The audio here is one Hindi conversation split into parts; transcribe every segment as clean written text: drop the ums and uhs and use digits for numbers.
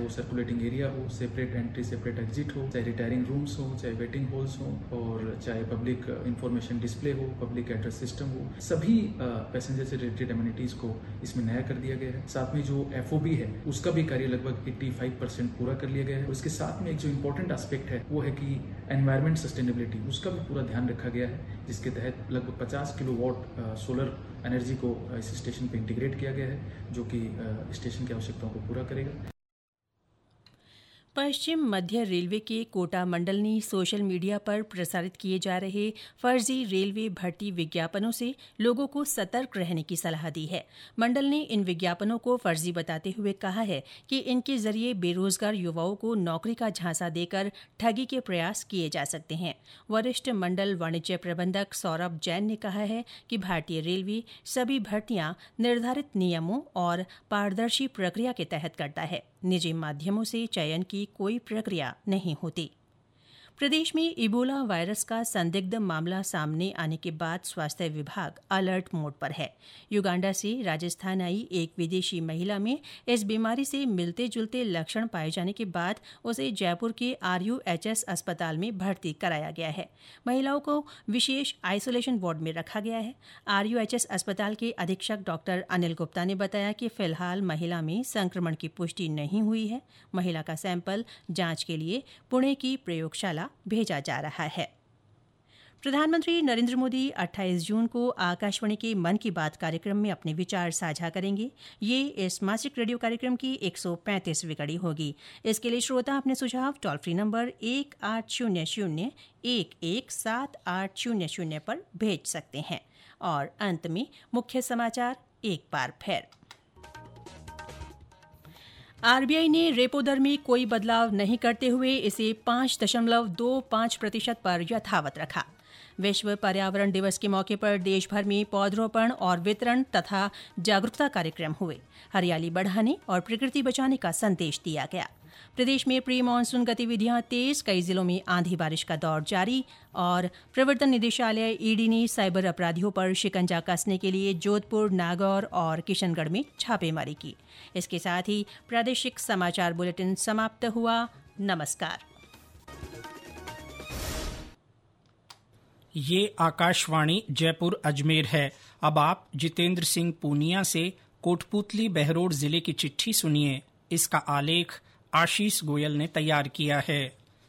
वो सर्कुलेटिंग एरिया हो, सेपरेट एंट्री सेपरेट एग्जिट हो, चाहे रिटायरिंग रूम्स हो, चाहे वेटिंग हॉल्स हो, और चाहे पब्लिक इंफॉर्मेशन डिस्प्ले हो, पब्लिक एड्रेस सिस्टम हो, सभी पैसेंजर से रिलेटेड एमिनिटीज को इसमें नया कर दिया गया है। साथ में जो FOB है उसका भी कार्य लगभग 85% पूरा कर लिया गया है। और इसके साथ में एक जो इम्पोर्टेंट एस्पेक्ट है वो है कि एनवायरमेंट सस्टेनेबिलिटी, उसका भी पूरा ध्यान रखा गया है, जिसके तहत लगभग 50 किलोवाट सोलर एनर्जी को इस स्टेशन पे इंटीग्रेट किया गया है, जो कि स्टेशन की आवश्यकताओं को पूरा करेगा। पश्चिम मध्य रेलवे के कोटा मंडल ने सोशल मीडिया पर प्रसारित किए जा रहे फर्जी रेलवे भर्ती विज्ञापनों से लोगों को सतर्क रहने की सलाह दी है। मंडल ने इन विज्ञापनों को फर्जी बताते हुए कहा है कि इनके जरिए बेरोजगार युवाओं को नौकरी का झांसा देकर ठगी के प्रयास किए जा सकते हैं। वरिष्ठ मंडल वाणिज्य प्रबंधक सौरभ जैन ने कहा है कि भारतीय रेलवे सभी भर्तियां निर्धारित नियमों और पारदर्शी प्रक्रिया के तहत करता है। निजी माध्यमों से चयन की कोई प्रक्रिया नहीं होती। प्रदेश में इबोला वायरस का संदिग्ध मामला सामने आने के बाद स्वास्थ्य विभाग अलर्ट मोड पर है। युगांडा से राजस्थान आई एक विदेशी महिला में इस बीमारी से मिलते जुलते लक्षण पाए जाने के बाद उसे जयपुर के RUHS अस्पताल में भर्ती कराया गया है। महिलाओं को विशेष आइसोलेशन वार्ड में रखा गया है। RUHS अस्पताल के अधीक्षक डॉक्टर अनिल गुप्ता ने बताया कि फिलहाल महिला में संक्रमण की पुष्टि नहीं हुई है। महिला का सैंपल जांच के लिए पुणे की प्रयोगशाला भेजा जा रहा है। प्रधानमंत्री नरेंद्र मोदी 28 जून को आकाशवाणी के मन की बात कार्यक्रम में अपने विचार साझा करेंगे। ये इस मासिक रेडियो कार्यक्रम की 135वीं कड़ी होगी। इसके लिए श्रोता अपने सुझाव टोल फ्री नंबर 1800-117800 पर भेज सकते हैं। और अंत में मुख्य समाचार एक बार फिर। RBI ने रेपो दर में कोई बदलाव नहीं करते हुए इसे 5.25% पर यथावत रखा। विश्व पर्यावरण दिवस के मौके पर देश भर में पौधरोपण और वितरण तथा जागरूकता कार्यक्रम हुए। हरियाली बढ़ाने और प्रकृति बचाने का संदेश दिया गया। प्रदेश में प्री मानसून गतिविधियां तेज, कई जिलों में आंधी बारिश का दौर जारी। और प्रवर्तन निदेशालय ED ने साइबर अपराधियों पर शिकंजा कसने के लिए जोधपुर, नागौर और किशनगढ़ में छापेमारी की। इसके साथ ही प्रादेशिक समाचार बुलेटिन समाप्त हुआ। नमस्कार। ये आकाशवाणी जयपुर अजमेर है। अब आप जितेंद्र सिंह पूनिया से कोटपूतली बहरोड जिले की चिट्ठी सुनिए। इसका आलेख आशीष गोयल ने तैयार किया है।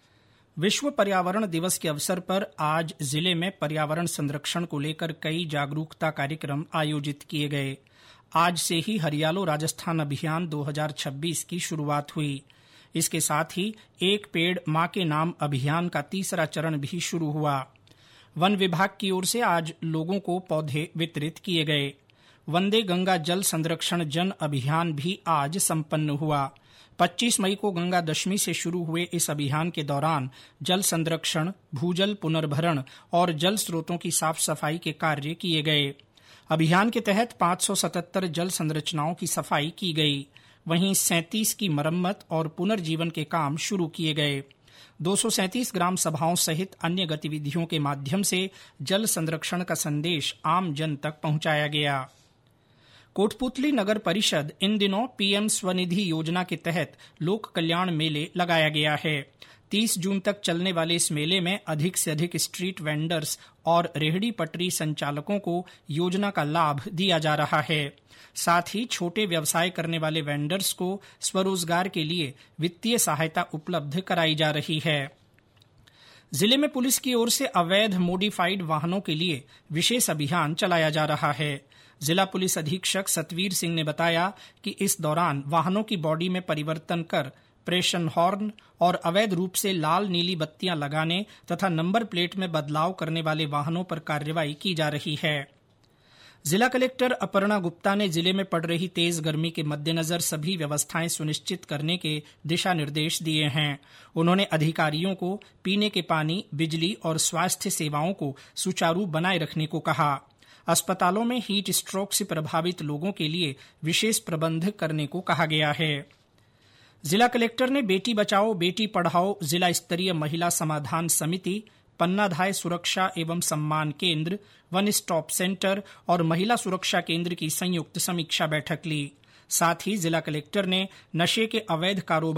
विश्व पर्यावरण दिवस के अवसर पर आज जिले में पर्यावरण संरक्षण को लेकर कई जागरूकता कार्यक्रम आयोजित किए गए। आज से ही हरियालो राजस्थान अभियान 2026 की शुरुआत हुई। इसके साथ ही एक पेड़ मां के नाम अभियान का तीसरा चरण भी शुरू हुआ। वन विभाग की ओर से आज लोगों को पौधे वितरित किए गए। वंदे गंगा जल संरक्षण जन अभियान भी आज संपन्न हुआ। 25 मई को गंगा दशमी से शुरू हुए इस अभियान के दौरान जल संरक्षण, भूजल पुनर्भरण और जल स्रोतों की साफ सफाई के कार्य किए गए। अभियान के तहत 577 जल संरचनाओं की सफाई की गई। वहीं 37 की मरम्मत और पुनर्जीवन के काम शुरू किए गए। 237 ग्राम सभाओं सहित अन्य गतिविधियों के माध्यम से जल संरक्षण का संदेश आम जन तक पहुंचाया गया। कोटपूतली नगर परिषद इन दिनों PM स्वनिधि योजना के तहत लोक कल्याण मेले लगाया गया है। 30 जून तक चलने वाले इस मेले में अधिक से अधिक स्ट्रीट वेंडर्स और रेहड़ी पटरी संचालकों को योजना का लाभ दिया जा रहा है। साथ ही छोटे व्यवसाय करने वाले वेंडर्स को स्वरोजगार के लिए वित्तीय सहायता उपलब्ध कराई जा रही है। जिले में पुलिस की ओर से अवैध मोडिफाइड वाहनों के लिए विशेष अभियान चलाया जा रहा है। जिला पुलिस अधीक्षक सतवीर सिंह ने बताया कि इस दौरान वाहनों की बॉडी में परिवर्तन कर प्रेषण हॉर्न और अवैध रूप से लाल नीली बत्तियां लगाने तथा नंबर प्लेट में बदलाव करने वाले वाहनों पर कार्रवाई की जा रही है। जिला कलेक्टर अपर्णा गुप्ता ने जिले में पड़ रही तेज गर्मी के मद्देनजर सभी व्यवस्थाएं सुनिश्चित करने के दिशा निर्देश दिए हैं। उन्होंने अधिकारियों को पीने के पानी, बिजली और स्वास्थ्य सेवाओं को सुचारू बनाए रखने को कहा। अस्पतालों में हीट स्ट्रोक से प्रभावित लोगों के लिए विशेष प्रबंध करने को कहा गया है। जिला कलेक्टर ने बेटी बचाओ बेटी पढ़ाओ जिला स्तरीय महिला समाधान समिति, पन्नाधाय सुरक्षा एवं सम्मान केंद्र, वन स्टॉप सेंटर और महिला सुरक्षा केंद्र की संयुक्त समीक्षा बैठक ली। साथ ही जिला कलेक्टर ने नशे के अवैध कारोबार